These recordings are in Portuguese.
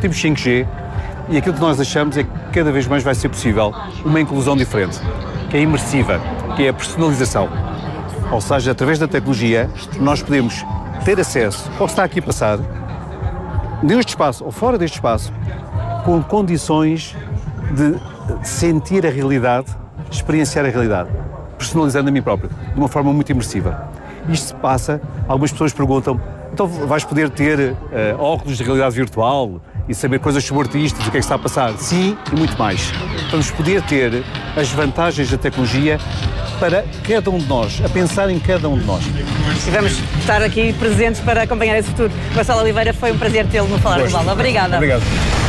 temos 5G e aquilo que nós achamos é que cada vez mais vai ser possível uma inclusão diferente, que é imersiva, que é a personalização. Ou seja, através da tecnologia, nós podemos ter acesso ao que está aqui a passar, neste espaço ou fora deste espaço, com condições de sentir a realidade, experienciar a realidade, personalizando a mim próprio, de uma forma muito imersiva. Isto se passa, algumas pessoas perguntam, então vais poder ter óculos de realidade virtual e saber coisas sobre artistas, o que é que está a passar? Sim, e muito mais. Vamos poder ter as vantagens da tecnologia para cada um de nós, a pensar em cada um de nós. E vamos estar aqui presentes para acompanhar esse futuro. Gonçalo Oliveira, foi um prazer tê-lo no Falar Global. Obrigada. Obrigado.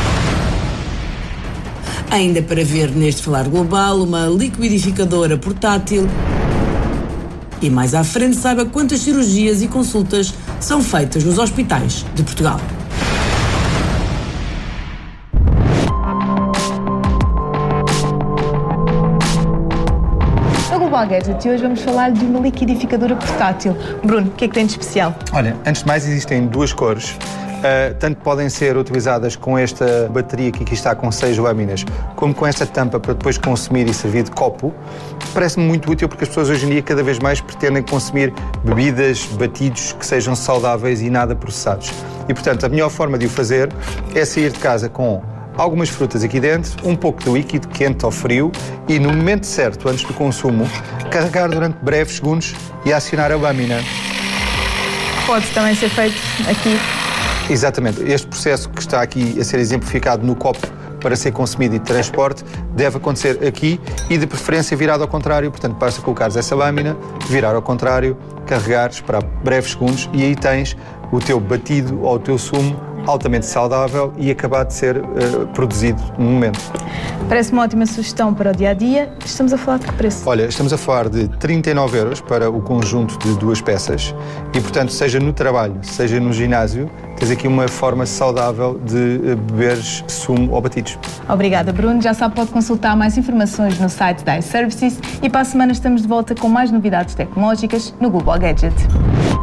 Ainda para ver neste Falar Global uma liquidificadora portátil. E mais à frente saiba quantas cirurgias e consultas são feitas nos hospitais de Portugal. No Global Gadget, hoje vamos falar de uma liquidificadora portátil. Bruno, o que é que tem de especial? Olha, antes de mais existem duas cores. Tanto podem ser utilizadas com esta bateria que aqui está com 6 lâminas, como com esta tampa para depois consumir e servir de copo. Parece-me muito útil porque as pessoas hoje em dia cada vez mais pretendem consumir bebidas, batidos que sejam saudáveis e nada processados. E, portanto, a melhor forma de o fazer é sair de casa com algumas frutas aqui dentro, um pouco de líquido, quente ou frio, e no momento certo, antes do consumo, carregar durante breves segundos e acionar a lâmina. Pode também ser feito aqui. Exatamente. Este processo que está aqui a ser exemplificado no copo para ser consumido e de transporte deve acontecer aqui e de preferência virado ao contrário. Portanto, basta colocares essa lâmina, virar ao contrário, carregar, esperar breves segundos e aí tens o teu batido ou o teu sumo altamente saudável e acabado de ser produzido no momento. Parece uma ótima sugestão para o dia-a-dia. Estamos a falar de que preço? Olha, estamos a falar de 39 € para o conjunto de 2 peças e, portanto, seja no trabalho, seja no ginásio, tens aqui uma forma saudável de beberes sumo ou batidos. Obrigada, Bruno. Já sabe, pode consultar mais informações no site da iServices e para a semana estamos de volta com mais novidades tecnológicas no Global Gadget.